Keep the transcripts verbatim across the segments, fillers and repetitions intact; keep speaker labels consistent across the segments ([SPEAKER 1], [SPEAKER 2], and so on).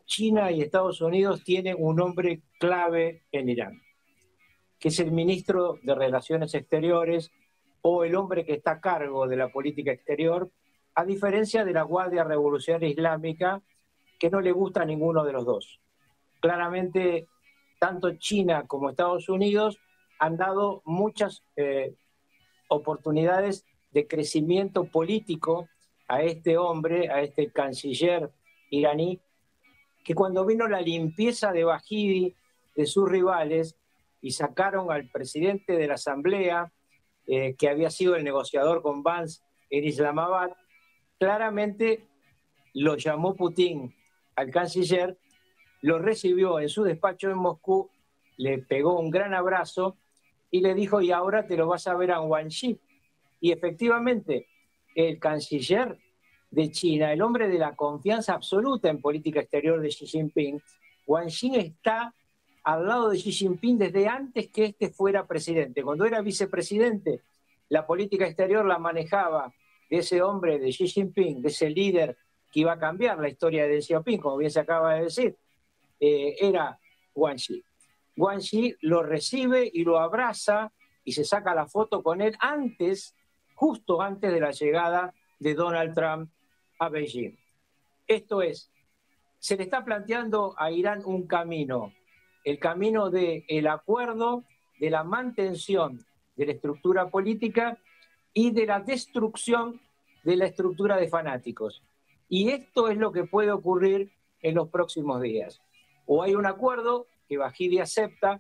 [SPEAKER 1] China y Estados Unidos tienen un hombre clave en Irán, que es el ministro de Relaciones Exteriores o el hombre que está a cargo de la política exterior, a diferencia de la Guardia Revolucionaria Islámica, que no le gusta a ninguno de los dos. Claramente, tanto China como Estados Unidos han dado muchas eh, oportunidades de crecimiento político a este hombre, a este canciller iraní, que cuando vino la limpieza de Baghdadi, de sus rivales, y sacaron al presidente de la Asamblea, eh, que había sido el negociador con Vance en Islamabad, claramente lo llamó Putin al canciller, lo recibió en su despacho en Moscú, le pegó un gran abrazo y le dijo, y ahora te lo vas a ver a Wang Yi. Y efectivamente, el canciller de China, el hombre de la confianza absoluta en política exterior de Xi Jinping, Wang Yi está al lado de Xi Jinping desde antes que este fuera presidente. Cuando era vicepresidente, la política exterior la manejaba de ese hombre, de Xi Jinping, de ese líder que iba a cambiar la historia de Deng Xiaoping, como bien se acaba de decir, eh, era Wang Yi. Wang Yi lo recibe y lo abraza y se saca la foto con él antes, justo antes de la llegada de Donald Trump a Beijing. Esto es, se le está planteando a Irán un camino, el camino del acuerdo, de la mantención de la estructura política y de la destrucción de la estructura de fanáticos. Y esto es lo que puede ocurrir en los próximos días. O hay un acuerdo que Baghdadi acepta,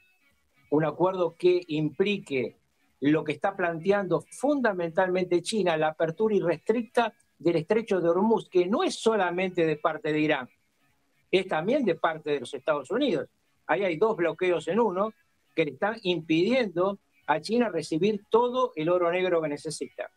[SPEAKER 1] un acuerdo que implique lo que está planteando fundamentalmente China, la apertura irrestricta del estrecho de Hormuz, que no es solamente de parte de Irán, es también de parte de los Estados Unidos. Ahí hay dos bloqueos en uno que le están impidiendo a China recibir todo el oro negro que necesita.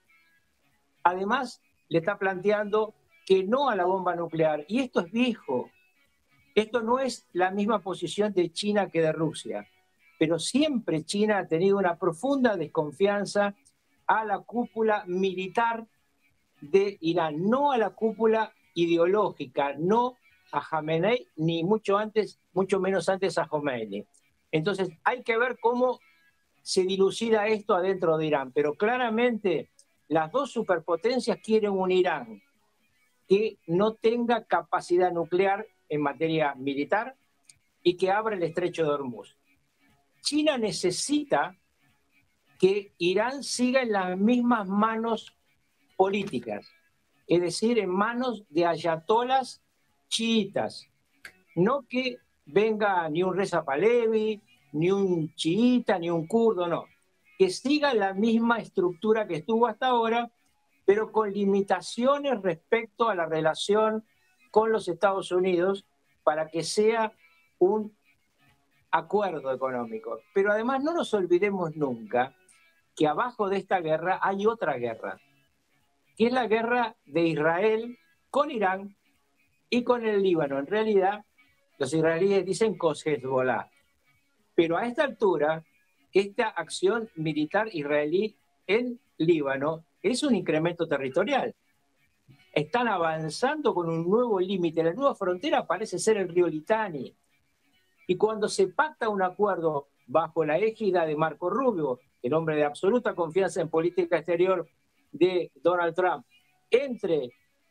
[SPEAKER 1] Además, le está planteando que no a la bomba nuclear, y esto es viejo. Esto no es la misma posición de China que de Rusia, pero siempre China ha tenido una profunda desconfianza a la cúpula militar de Irán, no a la cúpula ideológica, no a Jamenei, ni mucho antes, mucho menos antes a Khomeini. Entonces hay que ver cómo se dilucida esto adentro de Irán, pero claramente las dos superpotencias quieren un Irán que no tenga capacidad nuclear en materia militar y que abra el estrecho de Hormuz. China necesita que Irán siga en las mismas manos políticas, es decir, en manos de ayatolas chiitas, no que venga ni un Reza Pahlavi, ni un chiita, ni un kurdo, no, que siga la misma estructura que estuvo hasta ahora, pero con limitaciones respecto a la relación con los Estados Unidos para que sea un acuerdo económico. Pero además no nos olvidemos nunca que abajo de esta guerra hay otra guerra, que es la guerra de Israel con Irán y con el Líbano. En realidad, los israelíes dicen con Hezbollah. Pero a esta altura, esta acción militar israelí en Líbano es un incremento territorial. Están avanzando con un nuevo límite. La nueva frontera parece ser el río Litani. Y cuando se pacta un acuerdo bajo la égida de Marco Rubio, el hombre de absoluta confianza en política exterior de Donald Trump, entre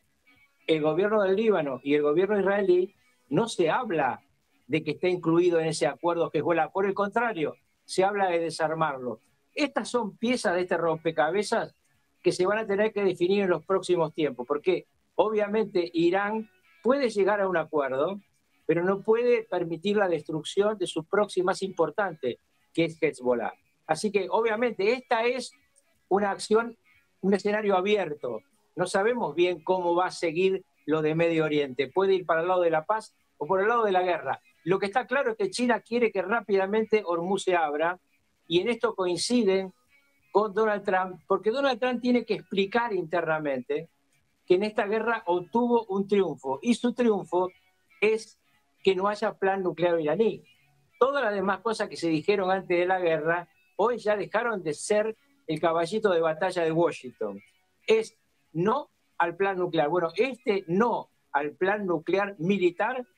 [SPEAKER 1] el gobierno del Líbano y el gobierno israelí, no se habla de que esté incluido en ese acuerdo Hezbollah. Por el contrario, se habla de desarmarlo. Estas son piezas de este rompecabezas que se van a tener que definir en los próximos tiempos, porque obviamente Irán puede llegar a un acuerdo, pero no puede permitir la destrucción de su proxy más importante, que es Hezbollah. Así que obviamente esta es una acción, un escenario abierto. No sabemos bien cómo va a seguir lo de Medio Oriente. Puede ir para el lado de la paz o por el lado de la guerra. Lo que está claro es que China quiere que rápidamente Hormuz se abra, y en esto coinciden con Donald Trump, porque Donald Trump tiene que explicar internamente que en esta guerra obtuvo un triunfo, y su triunfo es que no haya plan nuclear iraní. Todas las demás cosas que se dijeron antes de la guerra, hoy ya dejaron de ser el caballito de batalla de Washington. Es no al plan nuclear. Bueno, este no al plan nuclear militar